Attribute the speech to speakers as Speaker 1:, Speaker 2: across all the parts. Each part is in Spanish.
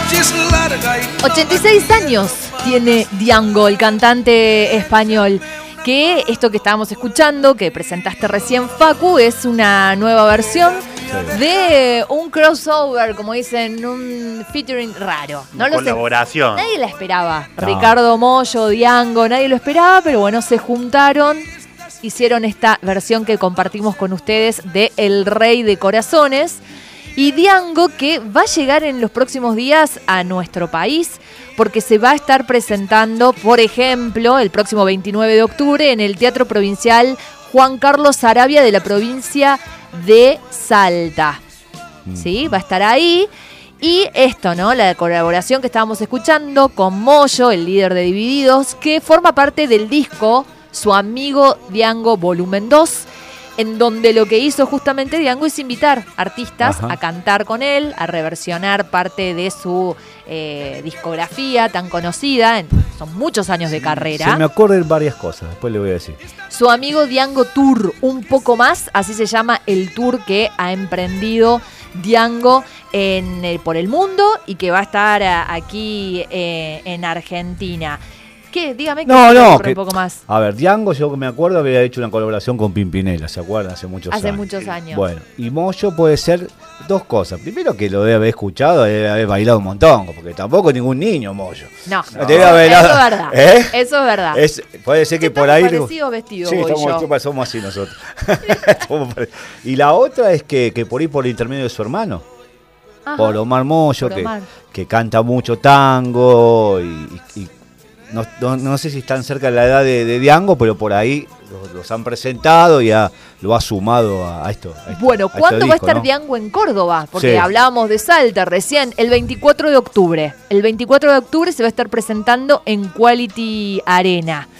Speaker 1: 86 años tiene Diango, el cantante español. Que esto que estábamos escuchando, que presentaste recién, Facu, es una nueva versión de un crossover, como dicen, un featuring raro.
Speaker 2: Una colaboración.
Speaker 1: Nadie la esperaba. No. Ricardo Mollo, Diango, nadie lo esperaba, pero bueno, se juntaron, hicieron esta versión que compartimos con ustedes de El Rey de Corazones. Y Diango, que va a llegar en los próximos días a nuestro país, porque se va a estar presentando, por ejemplo, el próximo 29 de octubre en el Teatro Provincial Juan Carlos Saravia de la provincia de Salta. ¿Sí? Va a estar ahí. Y esto, ¿no? La colaboración que estábamos escuchando con Mollo, el líder de Divididos, que forma parte del disco Su Amigo Diango Volumen 2, en donde lo que hizo justamente Diango es invitar artistas a cantar con él, a reversionar parte de su discografía tan conocida. Son muchos años de carrera.
Speaker 3: Se me ocurren varias cosas, después le voy a decir.
Speaker 1: Su Amigo Diango Tour, un poco más, así se llama el tour que ha emprendido Diango por el mundo y que va a estar aquí en Argentina. ¿Qué? Dígame que un poco más.
Speaker 3: A ver, Diango, yo que me acuerdo, había hecho una colaboración con Pimpinela, ¿se acuerdan? Hace muchos años. Bueno, y Mollo puede ser dos cosas. Primero, que lo debe haber escuchado, debe haber bailado un montón, porque tampoco es ningún niño Mollo.
Speaker 1: No,
Speaker 3: debe haber
Speaker 1: eso es verdad. Eso es verdad.
Speaker 3: Puede ser que por ahí...
Speaker 1: parecido vestido,
Speaker 3: sí, somos así nosotros. Y la otra es que por ahí por el intermedio de su hermano. Por Omar Mollo, que canta mucho tango y no sé si están cerca de la edad de Diango, pero por ahí los han presentado y lo ha sumado a esto.
Speaker 1: Bueno, ¿cuándo va a estar Diango en Córdoba? Porque hablábamos de Salta recién, el 24 de octubre. El 24 de octubre se va a estar presentando en Quality Arena.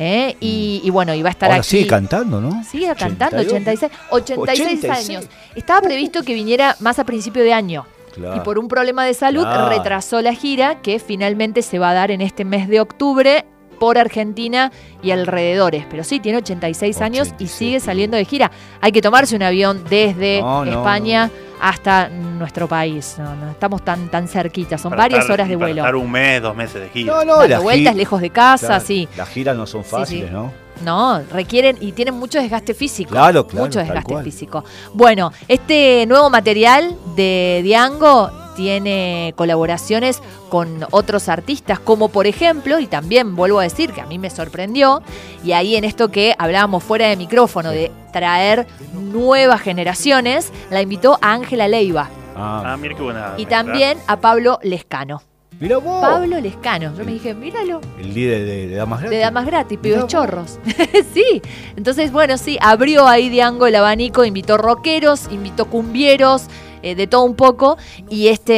Speaker 1: Y bueno, y va a estar
Speaker 3: ahora
Speaker 1: aquí.
Speaker 3: Sigue cantando, ¿no?
Speaker 1: Sigue cantando, 86 años. Estaba previsto que viniera más a principio de año. Claro. Y por un problema de salud retrasó la gira, que finalmente se va a dar en este mes de octubre por Argentina y alrededores. Pero sí, tiene 86 años y sigue saliendo de gira. Hay que tomarse un avión desde España hasta nuestro país. No estamos tan cerquita, son varias horas de vuelo.
Speaker 2: Estar un mes, 2 meses de gira.
Speaker 1: Dando vueltas lejos de casa, sí.
Speaker 3: Las giras no son fáciles, ¿no?
Speaker 1: No, requieren y tienen mucho desgaste físico.
Speaker 3: Claro,
Speaker 1: mucho desgaste físico. Bueno, este nuevo material de Diango tiene colaboraciones con otros artistas, como por ejemplo, y también vuelvo a decir que a mí me sorprendió, y ahí en esto que hablábamos fuera de micrófono, de traer nuevas generaciones, la invitó a Ángela Leiva.
Speaker 2: Mira qué buena.
Speaker 1: Y también a Pablo Lescano.
Speaker 3: Mirá vos.
Speaker 1: Pablo Lescano. Yo me dije, míralo.
Speaker 3: El líder de Damas Gratis.
Speaker 1: De Damas Gratis, pibes chorros. Sí. Entonces, bueno, sí, abrió ahí Diango el abanico, invitó rockeros, invitó cumbieros, de todo un poco. Y